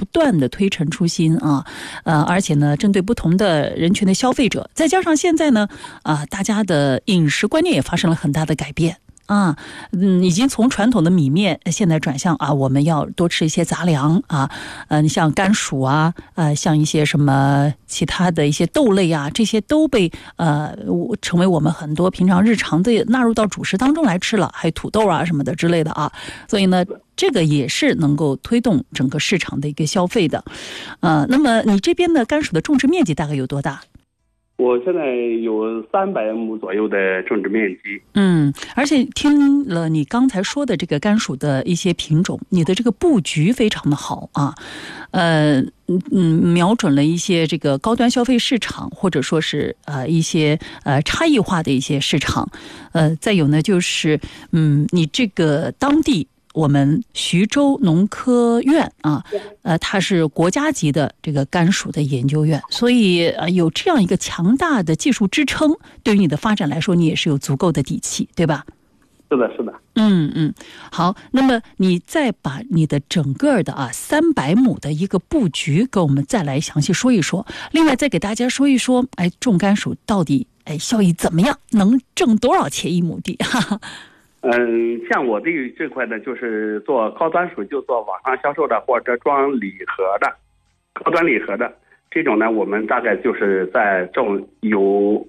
断的推陈出新啊，而且呢，针对不同的人群的消费者，再加上现在呢，大家的饮食观念也发生了很大的改变。已经从传统的米面现在转向我们要多吃一些杂粮你像甘薯像一些什么其他的一些豆类这些都被成为我们很多平常日常的纳入到主食当中来吃了，还有土豆什么的之类的所以呢，这个也是能够推动整个市场的一个消费的。那么你这边的甘薯的种植面积大概有多大？ 我现在有300亩左右的种植面积。 而且听了你刚才说的这个甘薯的一些品种，你的这个布局非常的好瞄准了一些这个高端消费市场，或者说是一些差异化的一些市场。再有呢，就是你这个当地。我们徐州农科院它是国家级的这个甘薯的研究院，所以有这样一个强大的技术支撑，对于你的发展来说，你也是有足够的底气，对吧？ 是的，是的。 好，那么你再把你的整个的300亩的一个布局给我们再来详细说一说，另外再给大家说一说，种甘薯到底效益怎么样，能挣多少钱一亩地？ 像我这块呢，就是做高端薯，就做网上销售的或者装礼盒的，高端礼盒的这种呢，我们大概就是在种有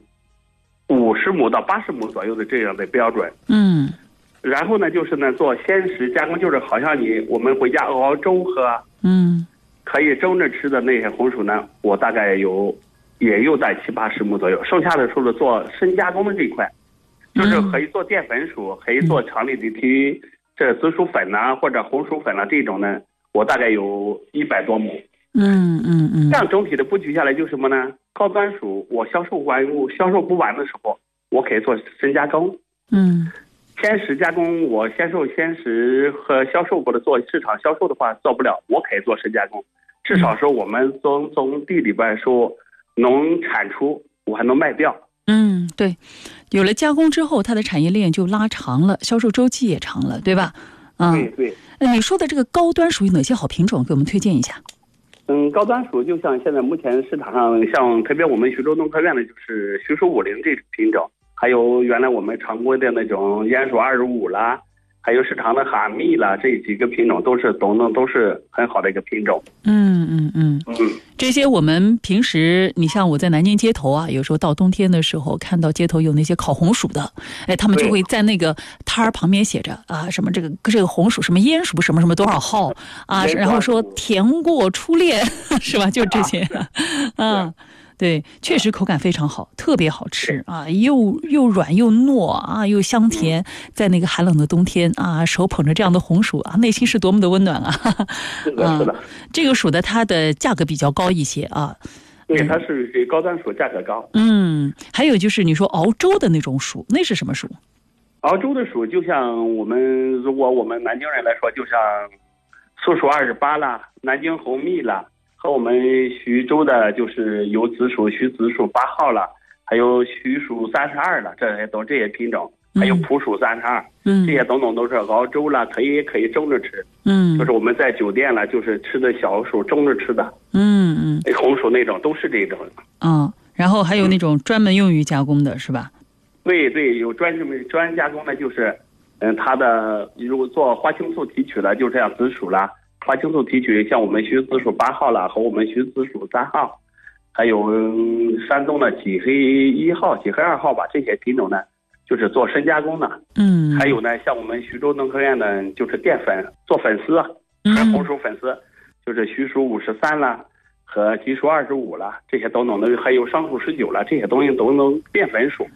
50亩到80亩左右的这样的标准。然后呢，就是呢做鲜食加工，就是好像我们回家熬粥喝，可以蒸着吃的那些红薯呢，我大概也有在70-80亩左右，剩下的时候做深加工的这一块。就是可以做淀粉薯，可以做厂里的这紫薯粉或者红薯粉这种呢，我大概有100多亩。这样整体的布局下来就是什么呢？高端薯我销售不完的时候，我可以做深加工。鲜食加工我鲜食和销售或者做市场销售的话做不了，我可以做深加工。至少说我们从地里边说能产出，我还能卖掉。 对，有了加工之后，它的产业链就拉长了，销售周期也长了，对吧？ 对。 你说的这个高端属于哪些好品种？给我们推荐一下。 高端薯就像现在目前市场上，像特别我们徐州农科院的就是徐薯50这种品种，还有原来我们常规的那种烟薯25啦，还有市场的哈密啦，这几个品种都是很好的一个品种。这些我们平时，你像我在南京街头有时候到冬天的时候，看到街头有那些烤红薯的，他们就会在那个摊儿旁边写着什么这个红薯什么烟薯什么什么多少号然后说甜过初恋是吧？就这些对，确实口感非常好，特别好吃又软又糯又香甜，在那个寒冷的冬天手捧着这样的红薯内心是多么的温暖是的。 这个薯的它的价格比较高一些对，它是比高端薯价格高。 还有就是你说熬粥的那种薯，那是什么薯？ 熬粥的薯就像如果我们南京人来说，就像苏薯28啦，南京红蜜啦，和我们徐州的就是有紫薯、徐紫薯8号了，还有徐薯32了，这些品种，还有普薯32，这些等等都是熬粥了，可以蒸着吃。就是我们在酒店了，就是吃的小薯蒸着吃的。红薯那种都是这种。 然后还有那种专门用于加工的是吧？ 对，有专加工的，就是它的如果做花青素提取了，就这样紫薯啦。花青素提取，像我们徐紫薯8号了，和我们徐紫薯3号，还有山东的麂黑1号、麂黑2号吧，这些品种呢，就是做深加工的。还有呢，像我们徐州农科院呢，就是淀粉做粉丝，红薯粉丝，就是徐薯53啦，和吉薯25啦，这些等等的，还有桑薯19啦，这些东西都能淀粉薯。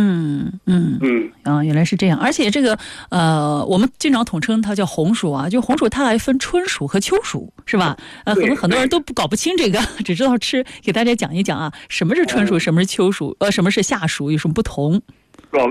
原来是这样。而且这个我们经常统称它叫红薯就红薯它还分春薯和秋薯是吧？可能很多人都搞不清这个，只知道吃。给大家讲一讲什么是春薯，什么是秋薯，什么是夏薯，有什么不同？